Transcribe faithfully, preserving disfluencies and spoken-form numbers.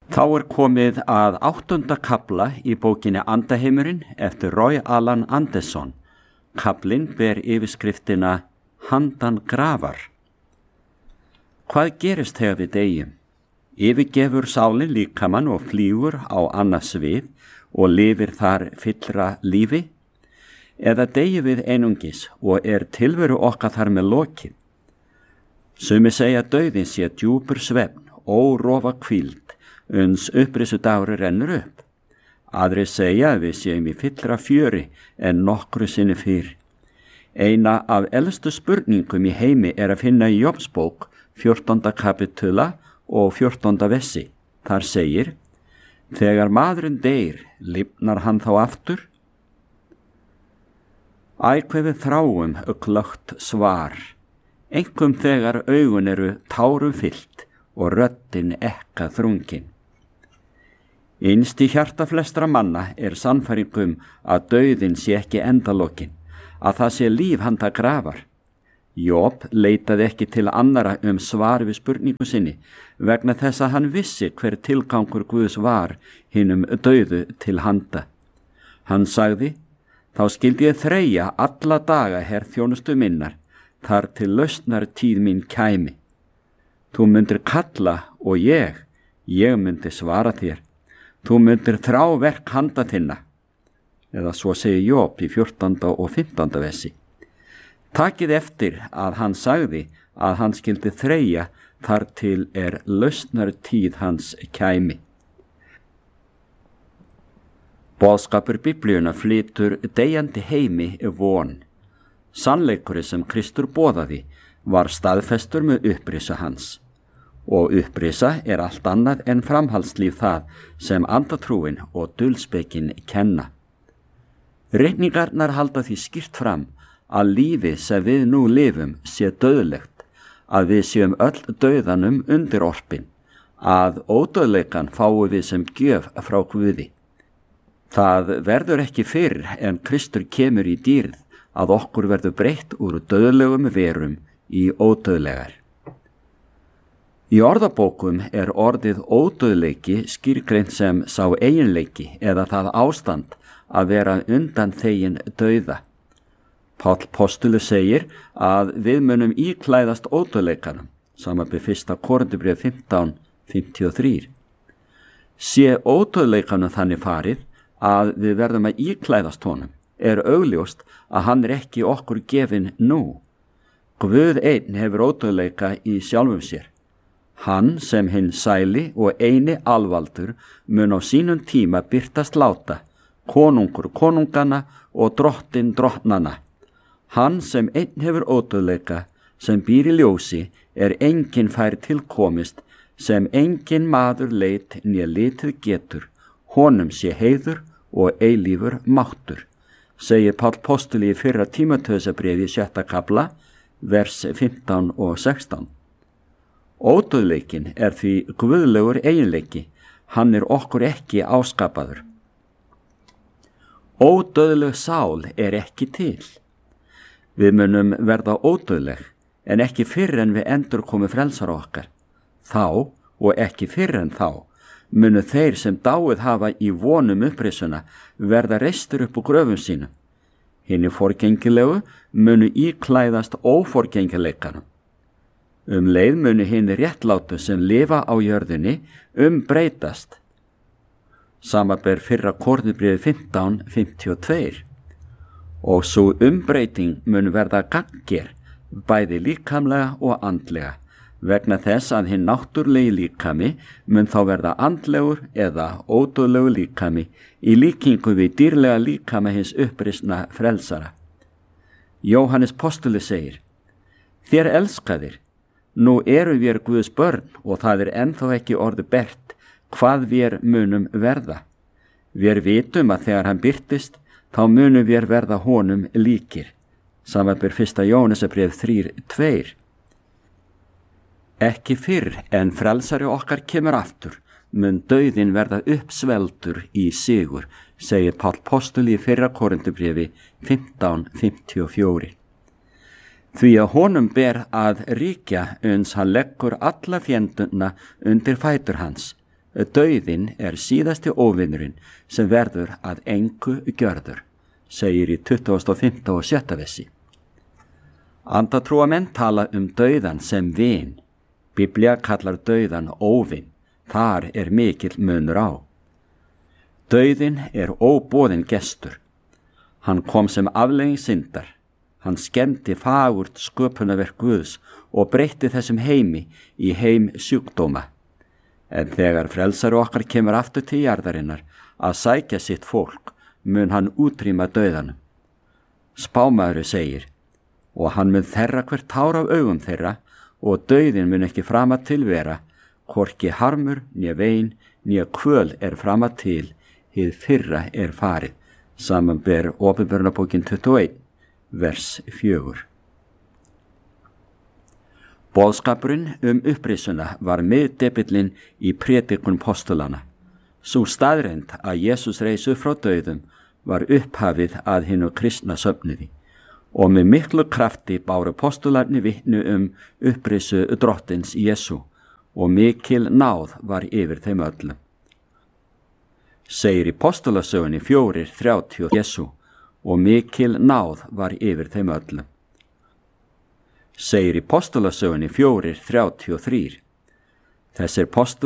Þá er komið að áttunda kafla í bókinni Andaheimurinn eftir Roy Alan Anderson. Kaflinn ber yfirskriftina Handan grafar. Hvað gerist þegar við deyjum? Yfirgefur sálin líkamann og flýgur á annað svið og lifir þar fyllra lífi? Eða deyjum við einungis og er tilveru okkar þar með lokið? Sumir segja dauðinn sé djúpur svefn, órofa hvíld, uns upprisu dagur rennur upp. Aðrir segja að við séum í fyllra fjöri en nokkru sinni fyrr. Eina af elstu spurningum í heimi er að finna í Jóbsbók fjórtánda kapitula og fjórtánda vessi. Þar segir: þegar maðurinn deyr, lifnar hann þá aftur? Æ, hve við þráum glöggt svar, einkum þegar augun eru tárum fyllt og röddin ekka þrungin. Innst í hjarta flestra manna er sannfæringum að dauðinn sé ekki endalokin, að það sé líf handa grafar. Job leitaði ekki til annara um svar við spurningu sinni vegna þess að hann vissi hver tilgangur Guðs var hinum dauðu til handa. Hann sagði: þá skildi ég þreyja alla daga herþjónustu minnar, þar til lausnar tíð mín kæmi. Þú myndir kalla og ég, ég myndi svara þér. Þú myndir þrá verk handa þinna. Eða svo segir Job í fjórtánda og fimmtánda vessi. Takið eftir að hann sagði að hann skildi þreyja þar til er lausnar tíð hans kæmi. Boðskapur Biblíuna flytur deyjandi heimi von. Sannleikurinn sem Kristur boðaði var staðfestur með upprisa hans. Og upprisa er allt annað en framhaldslíf það sem andatrúin og dulspekin kenna. Reikningarnar halda því skýrt fram að lífið sem við nú lifum sé dauðlegt, að við séum öll dauðanum undir orpin, að ódauðleikan fáum við sem gjöf frá Guði. Það verður ekki fyrr en Kristur kemur í dýrð að okkur verður breytt úr dauðlegum verum í ódauðlegar. Í orðabókum er orðið ódauðleiki skýrgreint sem sá eiginleiki eða það ástand að vera undan þegin dauða. Páll postuli segir að við munum íklæðast ódauðleikanum, samanber fyrsta Korinthubréf fimmtán fimmtíu og þrjú. Sé ódauðleikanum þannig farið að við verðum að íklæðast honum, er augljóst að hann er ekki okkur gefinn nú. Guð einn hefur ódauðleika í sjálfum sér. Hann sem hinn sæli og eini alvaldur mun á sínum tíma birtast láta, konungur konungana og drottin drottnana. Hann sem einn hefur ódauðleika, sem býr í ljósi, er enginn fær tilkomist, sem enginn maður leit né litið getur, honum sé heiður og eilífur máttur, segir Páll postuli í fyrra Tímóteusarbréfi sjötta kafla, vers fimmtán og sextán. Ódauðleikin er því guðlegur eiginleiki, hann er okkur ekki áskapaður. Ódauðleg sál er ekki til. Við munum verða ódauðleg, en ekki fyrr en við endurkomu frelsara okkar. Þá, og ekki fyrr en þá, munu þeir sem dáið hafa í vonum upprisuna verða reistur upp úr gröfum sínum. Hinni forgengilegu munu íklæðast óforgengileikanum. Um leið munu hinni réttlátu sem lifa á jörðinni umbreytast. Samanber fyrra Korinthubréfi fimmtán fimmtíu og tvö. Og svo umbreyting mun verða gagnger, bæði líkamlega og andlega, vegna þess að hinn náttúrlegi líkami mun þá verða andlegur eða ódauðlegu líkami í líkingu við dýrlega líkama hins upprisna frelsara. Jóhannes postuli segir: þér elskaðir, nú eru við Guðs börn og það er ennþá ekki orðið bert hvað við munum verða. Við vitum að þegar hann birtist, þá munum við verða honum líkir. Samanber fyrsta Jóhannesarbréf þrjú tvö. Ekki fyrr en frelsari okkar kemur aftur, mun dauðinn verða uppsveldur í sigur, segir Páll postuli í fyrra Korinthubréfi fimmtán fimmtíu og fjögur. Því að honum ber að ríkja uns hann leggur alla fjenduna undir fætur hans, Dauðinn er síðasti óvinurinn sem verður að engu gjörður, segir í tuttugasta og fimmta og sjötta versi. Andatrúamenn tala um dauðan sem vin. Biblía kallar dauðan óvin. Þar er mikill munur á. Dauðinn er óboðinn gestur. Hann kom sem afleiðing syndar. Hann skemmti fagurt sköpunarverk Guðs og breytti þessum heimi í heim sjúkdóma. En þegar frelsari okkar kemur aftur til jarðarinnar að sækja sitt fólk, mun hann útrýma dauðanum. Spámaður segir, og hann mun þerra hvert tár af augum þeirra, og dauðinn mun ekki frama til vera, hvorki harmur, né vein, né kvöl er frama til, hið fyrra er farið, samanber Opinberunarbókin tuttugu og eitt, vers fjögur. Boðskapurinn um upprisuna var miðdepillinn í prédikun postulana. Sú staðreynd að Jesús reis upp frá dauðum var upphafið að hinu kristna söfnuði og með miklu krafti báru postularnir vitni um upprisu drottins Jesú og mikil náð var yfir þeim öllum. Segir í postulasögunni fjórir þrjátíu Jesú og mikil náð var yfir þeim öllum. Segir í postulasögunni fjórir þrjátíu og þrír. Þessir postular